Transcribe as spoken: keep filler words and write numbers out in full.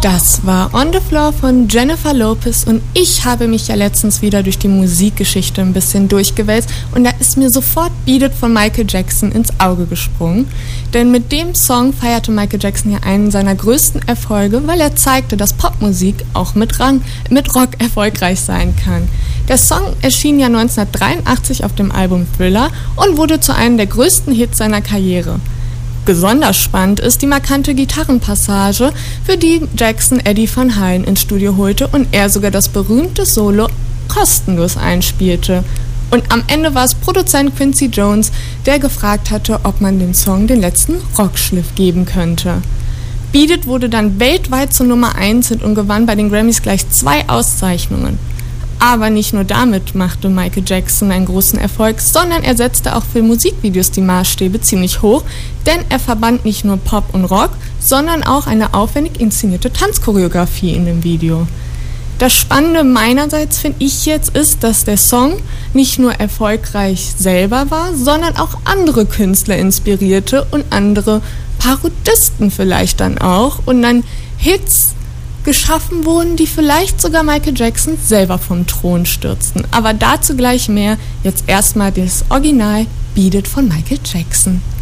Das war On the Floor von Jennifer Lopez und ich habe mich ja letztens wieder durch die Musikgeschichte ein bisschen durchgewälzt und da ist mir sofort Beat It von Michael Jackson ins Auge gesprungen. Denn mit dem Song feierte Michael Jackson ja einen seiner größten Erfolge, weil er zeigte, dass Popmusik auch mit, Rang, mit Rock erfolgreich sein kann. Der Song erschien ja neunzehnhundertdreiundachtzig auf dem Album Thriller und wurde zu einem der größten Hits seiner Karriere. Besonders spannend ist die markante Gitarrenpassage, für die Jackson Eddie Van Halen ins Studio holte und er sogar das berühmte Solo kostenlos einspielte. Und am Ende war es Produzent Quincy Jones, der gefragt hatte, ob man dem Song den letzten Rockschliff geben könnte. Beat It wurde dann weltweit zur Nummer eins Hit und gewann bei den Grammys gleich zwei Auszeichnungen. Aber nicht nur damit machte Michael Jackson einen großen Erfolg, sondern er setzte auch für Musikvideos die Maßstäbe ziemlich hoch, denn er verband nicht nur Pop und Rock, sondern auch eine aufwendig inszenierte Tanzchoreografie in dem Video. Das Spannende meinerseits finde ich jetzt ist, dass der Song nicht nur erfolgreich selber war, sondern auch andere Künstler inspirierte und andere Parodisten vielleicht dann auch und dann Hits geschaffen wurden, die vielleicht sogar Michael Jackson selber vom Thron stürzten. Aber dazu gleich mehr. Jetzt erstmal das Original Beat It von Michael Jackson.